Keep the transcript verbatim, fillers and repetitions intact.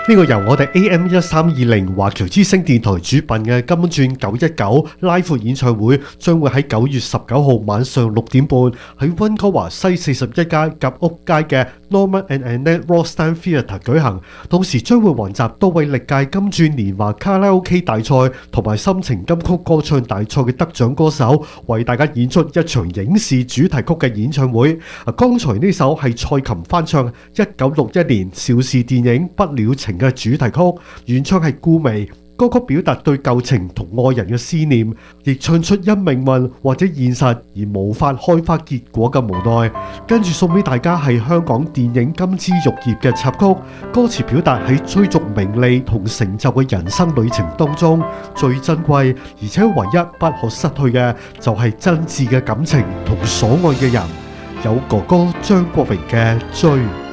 呢個由我哋 A M 一三二零華僑之聲電台主辦嘅金鑽九一九 Live 演唱會，將會喺九月十九號晚上六點半喺溫哥華西四十一街夾屋街嘅 Norman and Annette Rostand Theatre 舉行。到時將會雲集多位歷屆金鑽年華卡拉 OK 大賽同埋心情金曲歌唱大賽嘅得獎歌手，為大家演出一場影視主題曲嘅演唱會。啊，剛才呢首係蔡琴翻唱一九六一年邵氏電影《不了情》嘅主題曲，原唱係顧媚。歌曲表達對舊情同愛人嘅思念，亦唱出因命運或者現實而無法開花結果嘅無奈。跟住送俾大家係香港電影金枝玉葉嘅插曲，歌詞表達喺追逐名利同成就嘅人生旅程當中，最珍貴而且唯一不可失去嘅就係真摯嘅感情同所愛嘅人。有哥哥張國榮嘅追。